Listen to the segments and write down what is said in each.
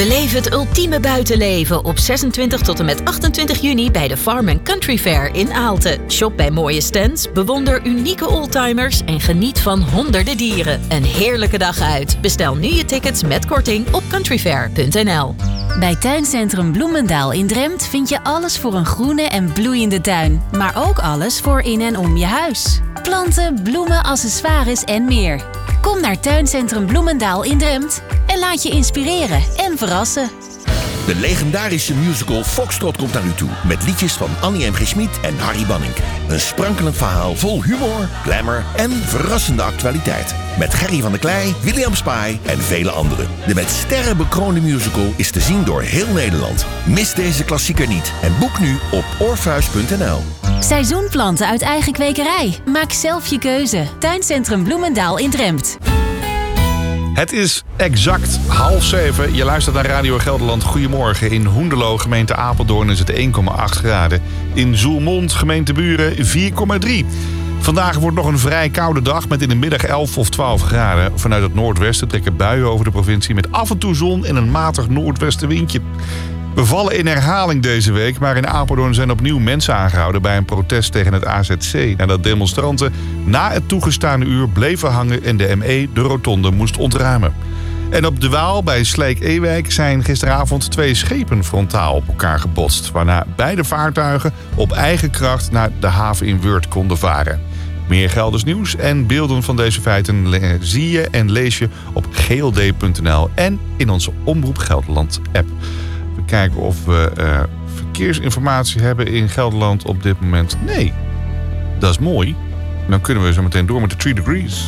Beleef het ultieme buitenleven op 26 tot en met 28 juni bij de Farm Country Fair in Aalten. Shop bij mooie stands, bewonder unieke oldtimers en geniet van honderden dieren. Een heerlijke dag uit. Bestel nu je tickets met korting op countryfair.nl. Bij Tuincentrum Bloemendaal in Drempt vind je alles voor een groene en bloeiende tuin. Maar ook alles voor in en om je huis. Planten, bloemen, accessoires en meer. Kom naar Tuincentrum Bloemendaal in Drempt en laat je inspireren en verrassen. De legendarische musical Foxtrot komt naar u toe. Met liedjes van Annie M. G. Schmid en Harry Banning. Een sprankelend verhaal vol humor, glamour en verrassende actualiteit. Met Gerry van der Klei, William Spy en vele anderen. De met sterren bekroonde musical is te zien door heel Nederland. Mis deze klassieker niet en boek nu op orpheus.nl. Seizoenplanten uit eigen kwekerij. Maak zelf je keuze. Tuincentrum Bloemendaal in Drempt. Het is exact 6:30. Je luistert naar Radio Gelderland. Goedemorgen. In Hoenderloo, gemeente Apeldoorn, is het 1,8 graden. In Zoelmond, gemeente Buren, 4,3. Vandaag wordt nog een vrij koude dag met in de middag 11 of 12 graden. Vanuit het noordwesten trekken buien over de provincie met af en toe zon en een matig noordwestenwindje. We vallen in herhaling deze week, maar in Apeldoorn zijn opnieuw mensen aangehouden bij een protest tegen het AZC. Nadat demonstranten na het toegestane uur bleven hangen en de ME de rotonde moest ontruimen. En op de Waal bij Sleek-Ewijk zijn gisteravond 2 schepen frontaal op elkaar gebotst, waarna beide vaartuigen op eigen kracht naar de haven in Weurt konden varen. Meer Gelders nieuws en beelden van deze feiten zie je en lees je op gld.nl en in onze Omroep Gelderland app. We kijken of we verkeersinformatie hebben in Gelderland op dit moment. Nee, dat is mooi. Dan kunnen we zo meteen door met de 3 Degrees.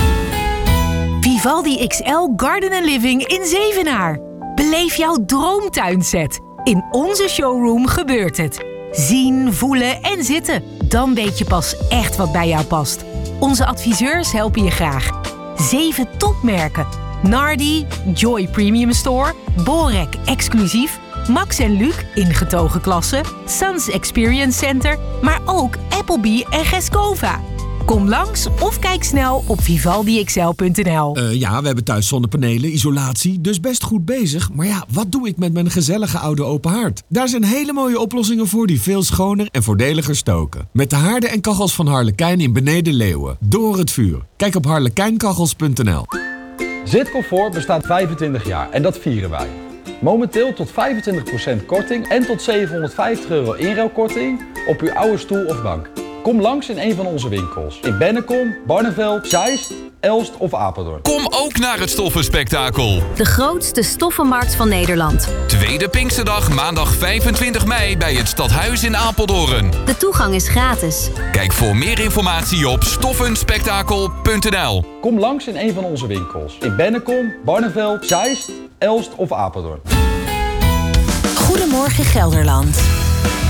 Vivaldi XL Garden & Living in Zevenaar. Beleef jouw droomtuinset. In onze showroom gebeurt het. Zien, voelen en zitten. Dan weet je pas echt wat bij jou past. Onze adviseurs helpen je graag. 7 topmerken. Nardi, Joy Premium Store, Borek Exclusief, Max en Luc ingetogen klasse, Sans Experience Center, maar ook Applebee en Gescova. Kom langs of kijk snel op vivaldixl.nl. Ja, we hebben thuis zonnepanelen, isolatie, dus best goed bezig. Maar ja, wat doe ik met mijn gezellige oude open haard? Daar zijn hele mooie oplossingen voor die veel schoner en voordeliger stoken. Met de haarden en kachels van Harlekijn in Beneden Leeuwen. Door het vuur. Kijk op harlekijnkachels.nl. Zitcomfort bestaat 25 jaar en dat vieren wij. Momenteel tot 25% korting en tot €750 inruilkorting op uw oude stoel of bank. Kom langs in een van onze winkels. In Bennekom, Barneveld, Zeist, Elst of Apeldoorn. Kom ook naar het Stoffenspektakel. De grootste stoffenmarkt van Nederland. Tweede Pinksterdag, maandag 25 mei bij het Stadhuis in Apeldoorn. De toegang is gratis. Kijk voor meer informatie op stoffenspektakel.nl. Kom langs in een van onze winkels. In Bennekom, Barneveld, Zeist, Elst of Apeldoorn. Goedemorgen Gelderland.